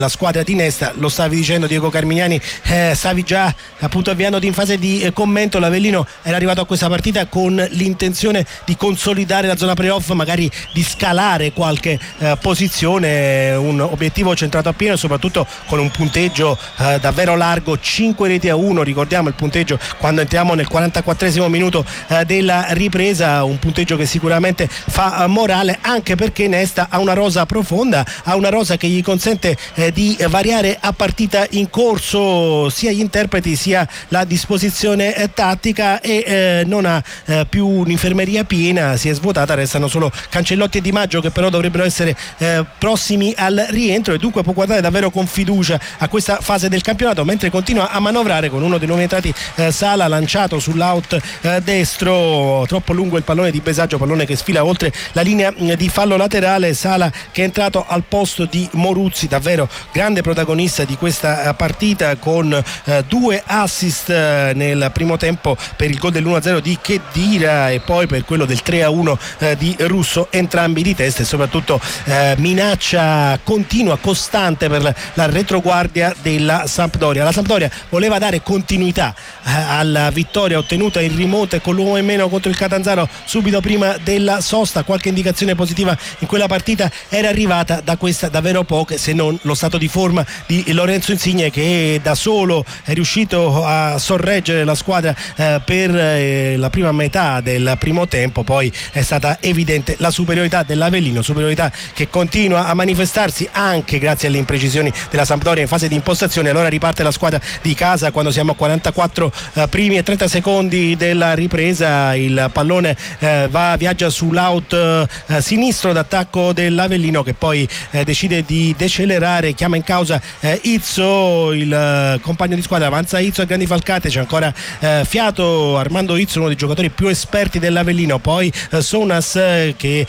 la squadra di Nesta. Lo stavi dicendo, Diego Carmignani, stavi già appunto avviando in fase di commento. L'Avellino era arrivato a questa partita con l'intenzione di consolidare la zona playoff, magari di scalare qualche posizione, un obiettivo centrato a pieno e soprattutto con un punteggio davvero largo, 5-1, ricordiamo il punteggio quando entriamo nel 44esimo minuto della ripresa, un punteggio che sicuramente fa morale, anche perché Nesta ha una rosa profonda, ha una rosa che gli consente di variare a partita in corso sia gli interpreti sia la disposizione tattica, e non ha più un'infermeria piena, si è svuotata, restano solo Cancellotti e Di Maggio, che però dovrebbero essere prossimi al rientro, e dunque può guardare davvero con fiducia a questa fase del campionato, mentre continua a manovrare con uno dei nuovi entrati, Sala, lanciato sull'out destro, troppo lungo il pallone di Besaggio, pallone che sfila oltre la linea di fallo laterale. Sala che è entrato al posto di Moruzzi, davvero grande protagonista di questa partita, con 2 assist nel primo tempo per il gol dell'1-0 di Khedira e poi per quello del 3-1 di Russo, entrambi di testa, e soprattutto minaccia continua, costante per la retroguardia della Sampdoria. La Sampdoria voleva dare continuità alla vittoria ottenuta in rimonta e con l'uomo in meno contro il Catanzaro subito prima della sosta. Qualche indicazione positiva in quella partita era arrivata, da questa davvero poche, se non lo stato di forma di Lorenzo Insigne, che da solo è riuscito a sorreggere la squadra per la prima metà del primo tempo. Poi è stata evidente la superiorità dell'Avellino, superiorità che continua a manifestarsi anche grazie alle imprecisioni della Sampdoria in fase di impostazione. Allora riparte la squadra di casa quando siamo a 44 primi e 30 secondi della ripresa. Il pallone viaggia sull'out sinistro d'attacco dell'Avellino, che poi decide di decelerare, chiama in causa Izzo, il compagno di squadra. Avanza Izzo a grandi falcate, c'è ancora fiato Armando Izzo, uno dei giocatori più esperti dell'Avellino. Poi Sounas che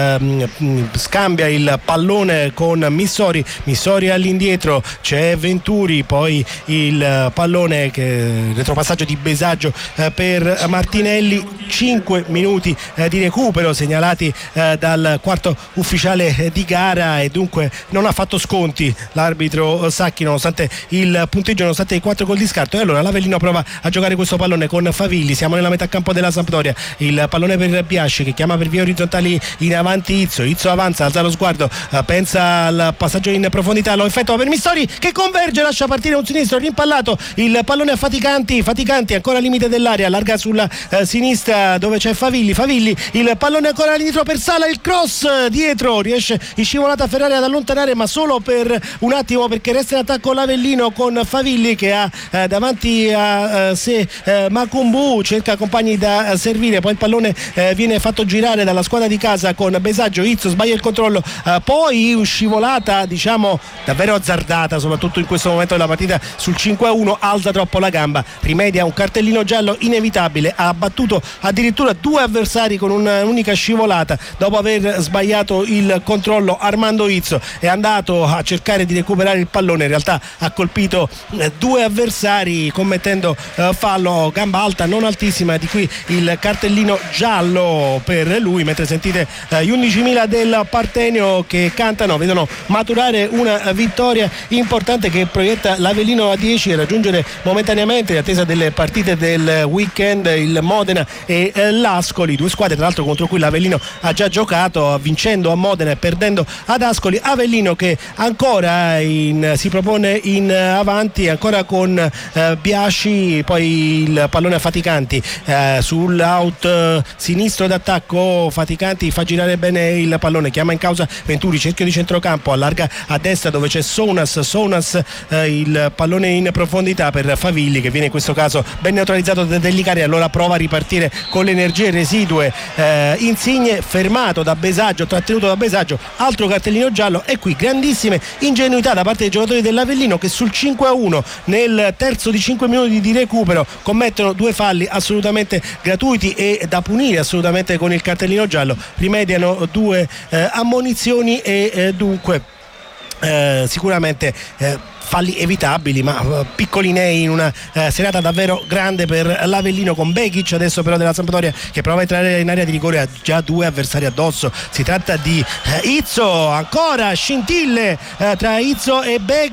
scambia il pallone con Missori all'indietro, c'è Venturi, poi il pallone retropassaggio di Besaggio per Martinelli. 5 minuti di recupero segnalati dal quarto ufficiale di gara, e dunque non ha fatto sconti l'arbitro Sacchi nonostante il punteggio, nonostante i 4 gol di scarto. E allora l'Avellino prova a giocare questo pallone con Favilli, siamo nella metà campo della Sampdoria, il pallone per Biasci che chiama per vie orizzontali in avanti Izzo avanza, alza lo sguardo, pensa al passaggio in profondità, lo effettua per Missori che converge, lascia partire un sinistro rimpallato, il pallone a Faticanti ancora al limite dell'area, allarga sulla sinistra dove c'è Favilli, il pallone ancora all'indietro per Sala, il cross dietro, riesce in scivolata a Ferrari ad allontanare, ma solo per un attimo, perché resta in attacco l'Avellino con Favilli che ha davanti a sé Macumbu, cerca compagni da servire, poi il pallone viene fatto girare dalla squadra di casa con Besaggio. Izzo sbaglia il controllo, poi scivolata diciamo davvero azzardata, soprattutto in questo momento della partita, sul 5-1, alza troppo la gamba, rimedia un cartellino giallo inevitabile, ha battuto addirittura 2 avversari con un'unica scivolata dopo aver sbagliato il controllo. Armando Izzo è andato a cercare di recuperare il pallone, in realtà ha colpito 2 avversari commettendo fallo, gamba alta non altissima, di qui il cartellino giallo per lui, mentre sentite gli 11.000 del Partenio che cantano, vedono maturare una vittoria importante che proietta l'Avellino a 10 e raggiungere momentaneamente, in attesa delle partite del weekend, il Modena e l'Ascoli, 2 squadre tra l'altro contro cui l'Avellino ha già giocato, vincendo a Modena e perdendo ad Ascoli. Avellino che ancora si propone in avanti, ancora con Biasci, poi il pallone a Faticanti sull'out sinistro d'attacco, Faticanti fa girare bene il pallone, chiama in causa Venturi, cerchio di centrocampo, allarga a destra dove c'è Sounas, il pallone in profondità per Favilli che viene in questo caso ben neutralizzato da Dellicari, allora prova a ripartire con le energie residue Insigne, fermato da Besaggio, trattenuto da Besaggio, altro cartellino giallo. E qui grandissime ingenuità da parte dei giocatori dell'Avellino che sul 5-1 nel terzo di 5 minuti di recupero commettono 2 falli assolutamente gratuiti e da punire assolutamente con il cartellino giallo, rimediano 2 ammonizioni e dunque sicuramente falli evitabili, ma piccolinei in una serata davvero grande per l'Avellino, con Bekic adesso però della Sampdoria che prova a entrare in area di rigore, ha già due avversari addosso. Si tratta di Izzo, ancora scintille tra Izzo e Bekic.